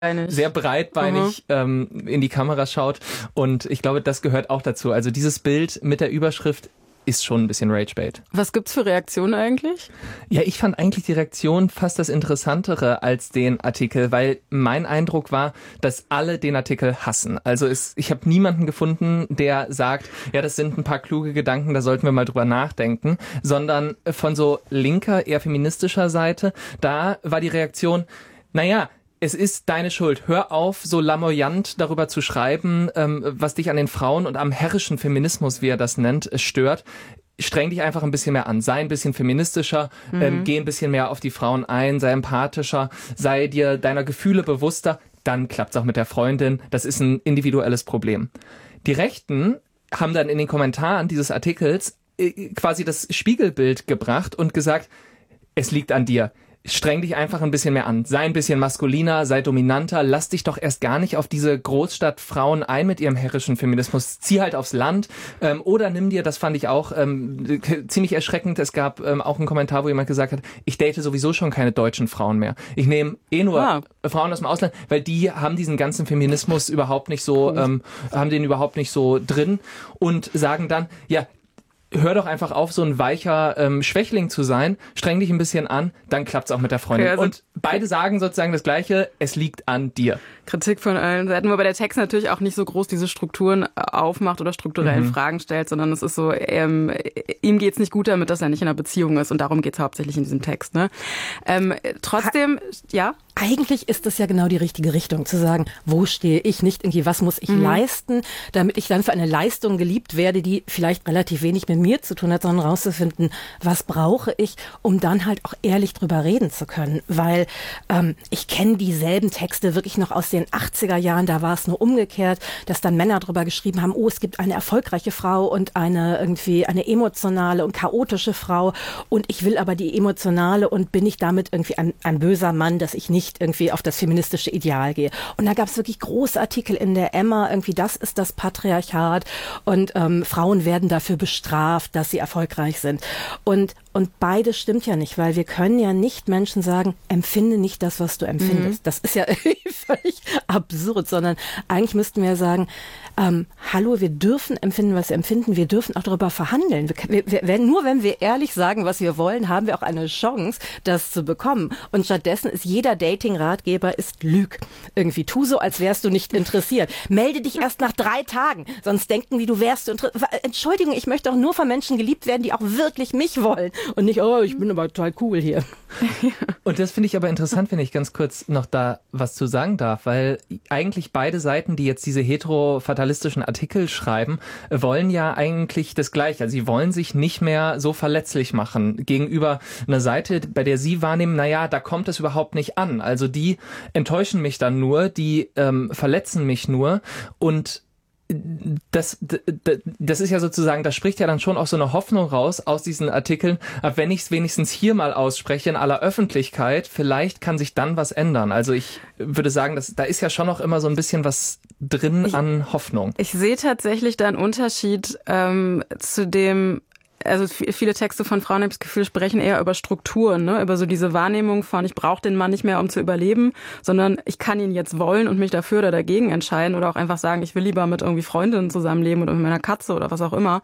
sehr breitbeinig in die Kamera schaut. Und ich glaube, das gehört auch dazu. Also dieses Bild mit der Überschrift ist schon ein bisschen Ragebait. Was gibt's für Reaktionen eigentlich? Ja, ich fand eigentlich die Reaktion fast das Interessantere als den Artikel, weil mein Eindruck war, dass alle den Artikel hassen. Also ich habe niemanden gefunden, der sagt, ja, das sind ein paar kluge Gedanken, da sollten wir mal drüber nachdenken, sondern von so linker, eher feministischer Seite, da war die Reaktion, naja, es ist deine Schuld. Hör auf, so lamoyant darüber zu schreiben, was dich an den Frauen und am herrischen Feminismus, wie er das nennt, stört. Streng dich einfach ein bisschen mehr an. Sei ein bisschen feministischer, geh ein bisschen mehr auf die Frauen ein, sei empathischer, sei dir deiner Gefühle bewusster. Dann klappt's auch mit der Freundin. Das ist ein individuelles Problem. Die Rechten haben dann in den Kommentaren dieses Artikels quasi das Spiegelbild gebracht und gesagt, es liegt an dir. Streng dich einfach ein bisschen mehr an. Sei ein bisschen maskuliner, sei dominanter. Lass dich doch erst gar nicht auf diese Großstadtfrauen ein mit ihrem herrischen Feminismus. Zieh halt aufs Land. Oder nimm dir, das fand ich auch ziemlich erschreckend, es gab auch einen Kommentar, wo jemand gesagt hat, ich date sowieso schon keine deutschen Frauen mehr. Ich nehme nur Frauen aus dem Ausland, weil die haben diesen ganzen Feminismus überhaupt nicht so, haben den überhaupt nicht so drin und sagen dann, ja, hör doch einfach auf, so ein weicher Schwächling zu sein, streng dich ein bisschen an, dann klappt's auch mit der Freundin. Okay, also und beide sagen sozusagen das Gleiche, es liegt an dir. Kritik von allen Seiten, wobei der Text natürlich auch nicht so groß diese Strukturen aufmacht oder strukturellen Fragen stellt, sondern es ist so, ihm geht's nicht gut damit, dass er nicht in einer Beziehung ist und darum geht's hauptsächlich in diesem Text. Ne? Trotzdem, ja? Eigentlich ist das ja genau die richtige Richtung, zu sagen, wo stehe ich, nicht irgendwie, was muss ich leisten, damit ich dann für eine Leistung geliebt werde, die vielleicht relativ wenig mit mir zu tun hat, sondern rauszufinden, was brauche ich, um dann halt auch ehrlich drüber reden zu können. Weil ich kenne dieselben Texte wirklich noch aus den 80er Jahren, da war es nur umgekehrt, dass dann Männer drüber geschrieben haben, oh, es gibt eine erfolgreiche Frau und eine emotionale und chaotische Frau und ich will aber die emotionale und bin ich damit irgendwie ein böser Mann, dass ich nicht irgendwie auf das feministische Ideal gehe. Und da gab es wirklich große Artikel in der Emma, irgendwie das ist das Patriarchat und Frauen werden dafür bestraft, dass sie erfolgreich sind. Und beides stimmt ja nicht, weil wir können ja nicht Menschen sagen, empfinde nicht das, was du empfindest. Das ist ja völlig absurd, sondern eigentlich müssten wir sagen, hallo, wir dürfen empfinden, was wir empfinden, wir dürfen auch darüber verhandeln. Nur wenn wir ehrlich sagen, was wir wollen, haben wir auch eine Chance, das zu bekommen. Und stattdessen ist jeder Dating-Ratgeber Lüg. Irgendwie tu so, als wärst du nicht interessiert. Melde dich erst nach 3 Tagen, sonst denken die, du wärst interessiert. Entschuldigung, ich möchte auch nur von Menschen geliebt werden, die auch wirklich mich wollen. Und nicht, oh, ich bin aber total cool hier. Und das finde ich aber interessant, wenn ich ganz kurz noch da was zu sagen darf, weil eigentlich beide Seiten, die jetzt diese heterofatalistischen Artikel schreiben, wollen ja eigentlich das Gleiche. Also sie wollen sich nicht mehr so verletzlich machen gegenüber einer Seite, bei der sie wahrnehmen, naja, da kommt es überhaupt nicht an. Also die enttäuschen mich dann nur, die verletzen mich nur und das ist ja sozusagen, da spricht ja dann schon auch so eine Hoffnung raus aus diesen Artikeln, aber wenn ich es wenigstens hier mal ausspreche in aller Öffentlichkeit, vielleicht kann sich dann was ändern. Also ich würde sagen, da ist ja schon noch immer so ein bisschen was drin an Hoffnung. Ich sehe tatsächlich da einen Unterschied zu dem, also viele Texte von Frauen, habe ich das Gefühl, sprechen eher über Strukturen, ne? Über so diese Wahrnehmung von, ich brauche den Mann nicht mehr, um zu überleben, sondern ich kann ihn jetzt wollen und mich dafür oder dagegen entscheiden oder auch einfach sagen, ich will lieber mit irgendwie Freundinnen zusammenleben oder mit meiner Katze oder was auch immer.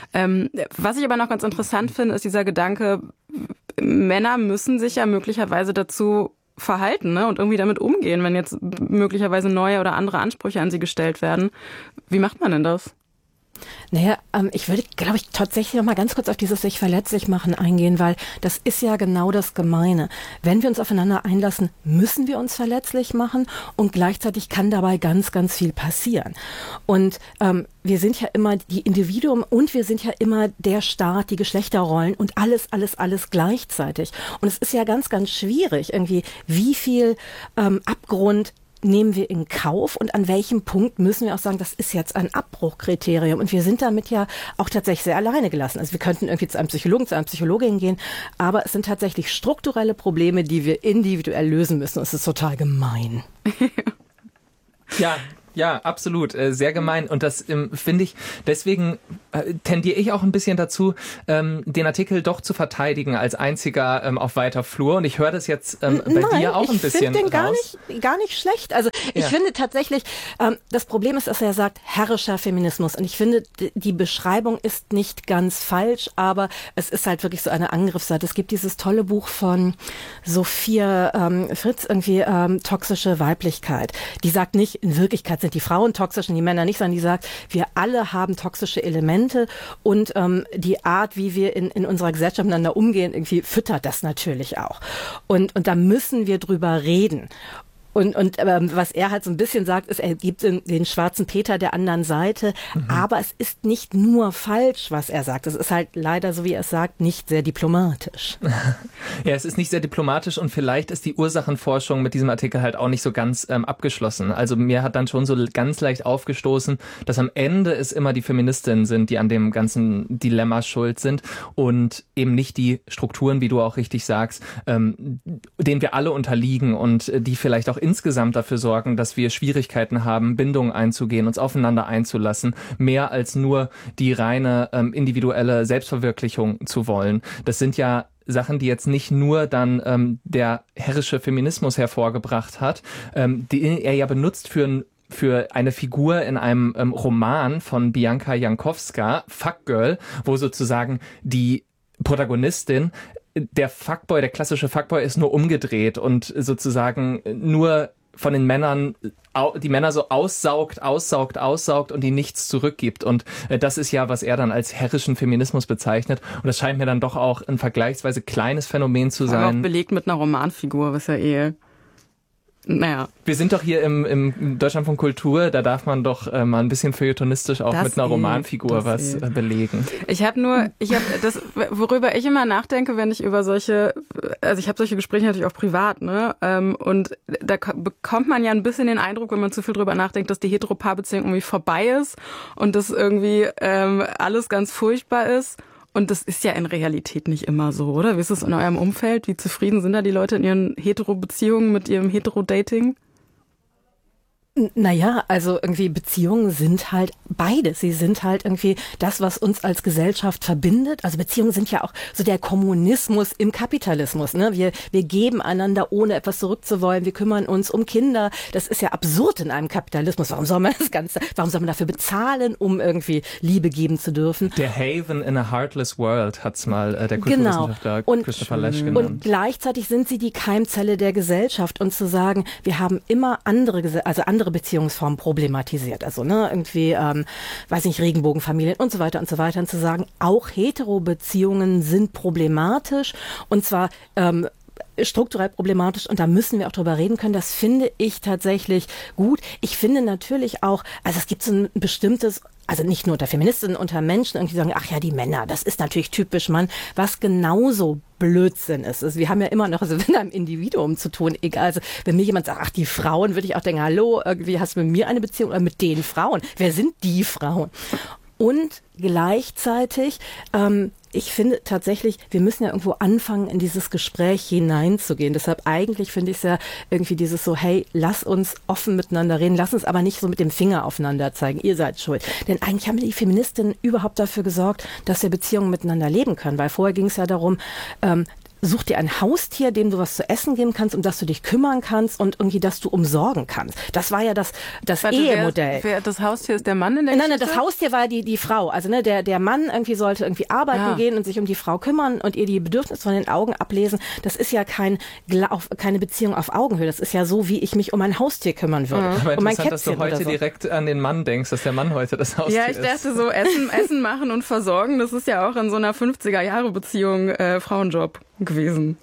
Was ich aber noch ganz interessant finde, ist dieser Gedanke, Männer müssen sich ja möglicherweise dazu verhalten, ne? Und irgendwie damit umgehen, wenn jetzt möglicherweise neue oder andere Ansprüche an sie gestellt werden. Wie macht man denn das? Naja, ich würde, glaube ich, tatsächlich noch mal ganz kurz auf dieses sich verletzlich machen eingehen, weil das ist ja genau das Gemeine. Wenn wir uns aufeinander einlassen, müssen wir uns verletzlich machen und gleichzeitig kann dabei ganz, ganz viel passieren. Und wir sind ja immer die Individuum und wir sind ja immer der Staat, die Geschlechterrollen und alles gleichzeitig. Und es ist ja ganz, ganz schwierig, irgendwie, wie viel Abgrund nehmen wir in Kauf und an welchem Punkt müssen wir auch sagen, das ist jetzt ein Abbruchkriterium und wir sind damit ja auch tatsächlich sehr alleine gelassen. Also wir könnten irgendwie zu einem Psychologen, zu einer Psychologin gehen, aber es sind tatsächlich strukturelle Probleme, die wir individuell lösen müssen. Es ist total gemein. Ja, absolut. Sehr gemein. Und das finde ich, deswegen tendiere ich auch ein bisschen dazu, den Artikel doch zu verteidigen als einziger auf weiter Flur. Und ich höre das jetzt bei dir auch ein bisschen raus. Ich finde den gar nicht schlecht. Also ich finde tatsächlich, das Problem ist, dass er sagt, herrischer Feminismus. Und ich finde, die Beschreibung ist nicht ganz falsch, aber es ist halt wirklich so eine Angriffsseite. Es gibt dieses tolle Buch von Sophia Fritz, irgendwie toxische Weiblichkeit. Die sagt nicht, in Wirklichkeit sind die Frauen toxisch und die Männer nicht, sondern die sagt, wir alle haben toxische Elemente und die Art, wie wir in unserer Gesellschaft miteinander umgehen, irgendwie füttert das natürlich auch. Und da müssen wir drüber reden. Und was er halt so ein bisschen sagt, ist, er gibt den schwarzen Peter der anderen Seite, aber es ist nicht nur falsch, was er sagt. Es ist halt leider, so wie er es sagt, nicht sehr diplomatisch. Ja, es ist nicht sehr diplomatisch und vielleicht ist die Ursachenforschung mit diesem Artikel halt auch nicht so ganz abgeschlossen. Also mir hat dann schon so ganz leicht aufgestoßen, dass am Ende es immer die Feministinnen sind, die an dem ganzen Dilemma schuld sind und eben nicht die Strukturen, wie du auch richtig sagst, denen wir alle unterliegen und die vielleicht auch insgesamt dafür sorgen, dass wir Schwierigkeiten haben, Bindungen einzugehen, uns aufeinander einzulassen, mehr als nur die reine individuelle Selbstverwirklichung zu wollen. Das sind ja Sachen, die jetzt nicht nur dann der herrische Feminismus hervorgebracht hat, die er ja benutzt für eine Figur in einem Roman von Bianca Jankowska, Fuckgirl, wo sozusagen die Protagonistin der Fuckboy, der klassische Fuckboy ist nur umgedreht und sozusagen nur von den Männern, die Männer so aussaugt und die nichts zurückgibt. Und das ist ja, was er dann als herrischen Feminismus bezeichnet. Und das scheint mir dann doch auch ein vergleichsweise kleines Phänomen zu sein. Aber auch belegt mit einer Romanfigur, was ja naja. Wir sind doch hier im Deutschlandfunk Kultur, da darf man doch mal ein bisschen feuilletonistisch auch mit einer Romanfigur was belegen. Ich habe das, worüber ich immer nachdenke, wenn ich über solche Gespräche natürlich auch privat, ne? Und da bekommt man ja ein bisschen den Eindruck, wenn man zu viel drüber nachdenkt, dass die Heteropaarbeziehung irgendwie vorbei ist und dass irgendwie alles ganz furchtbar ist. Und das ist ja in Realität nicht immer so, oder? Wie ist es in eurem Umfeld? Wie zufrieden sind da die Leute in ihren Hetero-Beziehungen mit ihrem Hetero-Dating? Naja, also irgendwie Beziehungen sind halt beides. Sie sind halt irgendwie das, was uns als Gesellschaft verbindet. Also Beziehungen sind ja auch so der Kommunismus im Kapitalismus. Ne? Wir geben einander, ohne etwas zurückzuwollen. Wir kümmern uns um Kinder. Das ist ja absurd in einem Kapitalismus. Warum soll man dafür bezahlen, um irgendwie Liebe geben zu dürfen? Der Haven in a Heartless World hat's mal der Kulturwissenschaftler Christopher Lasch genannt. Und gleichzeitig sind sie die Keimzelle der Gesellschaft. Und zu sagen, wir haben immer andere Beziehungsformen problematisiert. Also irgendwie, Regenbogenfamilien und so weiter und so weiter. Und zu sagen, auch Hetero-Beziehungen sind problematisch und zwar strukturell problematisch und da müssen wir auch drüber reden können. Das finde ich tatsächlich gut. Ich finde natürlich auch, also es gibt so ein bestimmtes, also nicht nur unter Feministinnen, unter Menschen irgendwie sagen, ach ja, die Männer, das ist natürlich typisch Mann, was genauso Blödsinn ist. Also wir haben ja immer noch so mit einem Individuum zu tun, egal. Also wenn mir jemand sagt, ach, die Frauen, würde ich auch denken, hallo, irgendwie hast du mit mir eine Beziehung oder mit den Frauen? Wer sind die Frauen? Und gleichzeitig, ich finde tatsächlich, wir müssen ja irgendwo anfangen, in dieses Gespräch hineinzugehen. Deshalb eigentlich finde ich es ja irgendwie dieses so, hey, lass uns offen miteinander reden, lass uns aber nicht so mit dem Finger aufeinander zeigen, ihr seid schuld. Denn eigentlich haben die Feministinnen überhaupt dafür gesorgt, dass wir Beziehungen miteinander leben können. Weil vorher ging es ja darum, such dir ein Haustier, dem du was zu essen geben kannst, um das du dich kümmern kannst und irgendwie, dass du umsorgen kannst. Das war ja das Ehemodell. Das Haustier ist der Mann in der Geschichte? Nein, das Haustier war die Frau. Also der Mann irgendwie sollte irgendwie arbeiten gehen und sich um die Frau kümmern und ihr die Bedürfnisse von den Augen ablesen. Das ist ja keine Beziehung auf Augenhöhe. Das ist ja so, wie ich mich um ein Haustier kümmern würde. Aber um mein interessant, dass du heute direkt an den Mann denkst, dass der Mann heute das Haustier ist. Ja, ich dachte so, Essen machen und versorgen, das ist ja auch in so einer 50er-Jahre-Beziehung Frauenjob gewesen.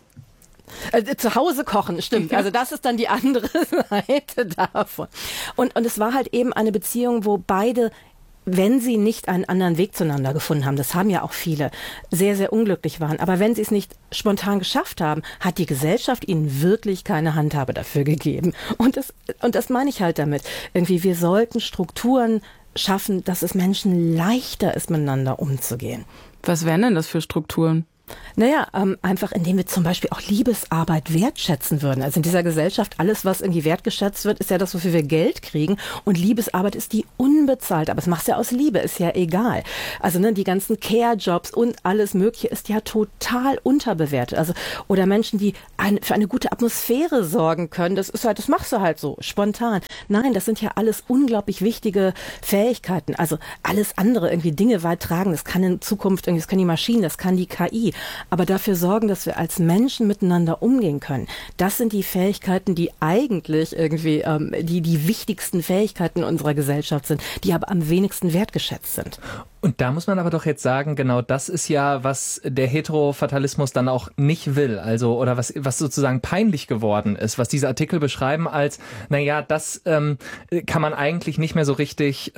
Zu Hause kochen, stimmt. Also das ist dann die andere Seite davon. Und es war halt eben eine Beziehung, wo beide, wenn sie nicht einen anderen Weg zueinander gefunden haben, das haben ja auch viele, sehr, sehr unglücklich waren. Aber wenn sie es nicht spontan geschafft haben, hat die Gesellschaft ihnen wirklich keine Handhabe dafür gegeben. Und das meine ich halt damit. Irgendwie, wir sollten Strukturen schaffen, dass es Menschen leichter ist, miteinander umzugehen. Was wären denn das für Strukturen? Naja, einfach indem wir zum Beispiel auch Liebesarbeit wertschätzen würden. Also in dieser Gesellschaft, alles, was irgendwie wertgeschätzt wird, ist ja das, wofür wir Geld kriegen. Und Liebesarbeit ist die unbezahlt. Aber es macht ja aus Liebe, ist ja egal. Also die ganzen Care-Jobs und alles Mögliche ist ja total unterbewertet. Also oder Menschen, die für eine gute Atmosphäre sorgen können, das machst du halt so, spontan. Nein, das sind ja alles unglaublich wichtige Fähigkeiten. Also alles andere, irgendwie Dinge weit tragen. Das kann in Zukunft, das kann die Maschinen, das kann die KI. Aber dafür sorgen, dass wir als Menschen miteinander umgehen können. Das sind die Fähigkeiten, die eigentlich irgendwie die wichtigsten Fähigkeiten unserer Gesellschaft sind, die aber am wenigsten wertgeschätzt sind. Und da muss man aber doch jetzt sagen, genau das ist ja, was der Heterofatalismus dann auch nicht will. Also, oder was sozusagen peinlich geworden ist, was diese Artikel beschreiben als, das kann man eigentlich nicht mehr so richtig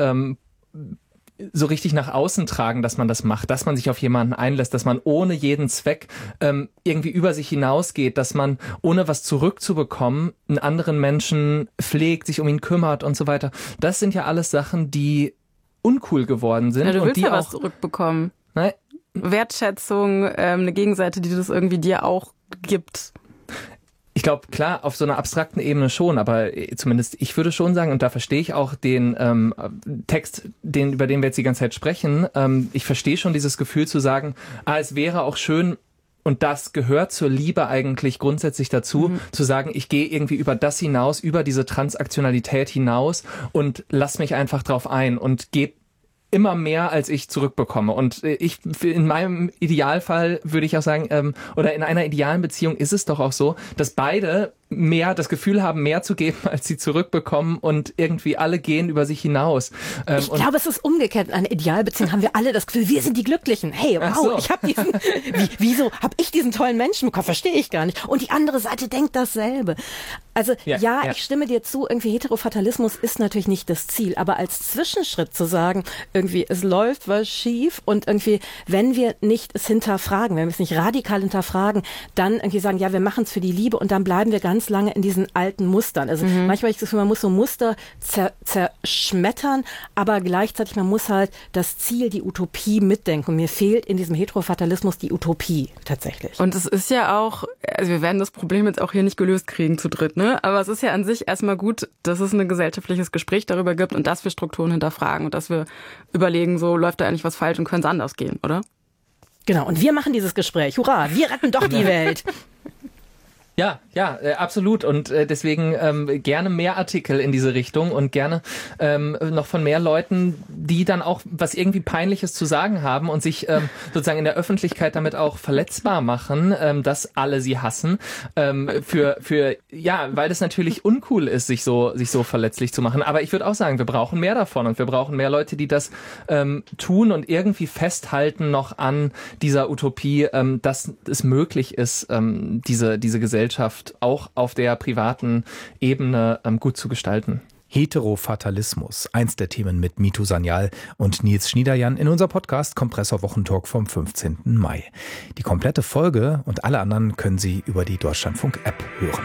nach außen tragen, dass man das macht, dass man sich auf jemanden einlässt, dass man ohne jeden Zweck irgendwie über sich hinausgeht, dass man ohne was zurückzubekommen einen anderen Menschen pflegt, sich um ihn kümmert und so weiter. Das sind ja alles Sachen, die uncool geworden sind. Ja, du willst und die ja auch was zurückbekommen. Nein. Wertschätzung, eine Gegenseite, die das irgendwie dir auch gibt. Ich glaube, klar, auf so einer abstrakten Ebene schon, aber zumindest ich würde schon sagen, und da verstehe ich auch den Text, über den wir jetzt die ganze Zeit sprechen, ich verstehe schon dieses Gefühl zu sagen, es wäre auch schön, und das gehört zur Liebe eigentlich grundsätzlich dazu, zu sagen, ich gehe irgendwie über das hinaus, über diese Transaktionalität hinaus und lass mich einfach drauf ein und gebe immer mehr, als ich zurückbekomme. Und in meinem Idealfall würde ich auch sagen, oder in einer idealen Beziehung ist es doch auch so, dass beide mehr das Gefühl haben, mehr zu geben, als sie zurückbekommen und irgendwie alle gehen über sich hinaus. Ich glaube, es ist umgekehrt. In einer Idealbeziehung haben wir alle das Gefühl, wir sind die Glücklichen. Hey, wow, so. Ich habe wieso habe ich diesen tollen Menschen bekommen? Verstehe ich gar nicht. Und die andere Seite denkt dasselbe. Also ja, ich stimme dir zu, irgendwie Heterofatalismus ist natürlich nicht das Ziel, aber als Zwischenschritt zu sagen, irgendwie es läuft was schief und irgendwie, wenn wir nicht es hinterfragen, wenn wir es nicht radikal hinterfragen, dann irgendwie sagen, ja, wir machen es für die Liebe und dann bleiben wir ganz lange in diesen alten Mustern. Also manchmal habe ich das Gefühl, man muss so Muster zerschmettern, aber gleichzeitig man muss halt das Ziel, die Utopie mitdenken. Und mir fehlt in diesem Heterofatalismus die Utopie tatsächlich. Und es ist ja auch, also wir werden das Problem jetzt auch hier nicht gelöst kriegen zu dritt, ne? Aber es ist ja an sich erstmal gut, dass es ein gesellschaftliches Gespräch darüber gibt und dass wir Strukturen hinterfragen und dass wir überlegen, so läuft da eigentlich was falsch und können es anders gehen, oder? Genau, und wir machen dieses Gespräch. Hurra, wir retten doch die Welt. Ja, absolut. Und deswegen gerne mehr Artikel in diese Richtung und gerne noch von mehr Leuten, die dann auch was irgendwie Peinliches zu sagen haben und sich sozusagen in der Öffentlichkeit damit auch verletzbar machen, dass alle sie hassen, weil das natürlich uncool ist, sich so verletzlich zu machen. Aber ich würde auch sagen, wir brauchen mehr davon und wir brauchen mehr Leute, die das tun und irgendwie festhalten noch an dieser Utopie, dass es möglich ist, diese Gesellschaft auch auf der privaten Ebene gut zu gestalten. Heterofatalismus, eins der Themen mit Mitu Sanyal und Nils Schniederjan in unser Podcast Kompressor Wochentalk vom 15. Mai. Die komplette Folge und alle anderen können Sie über die Deutschlandfunk-App hören.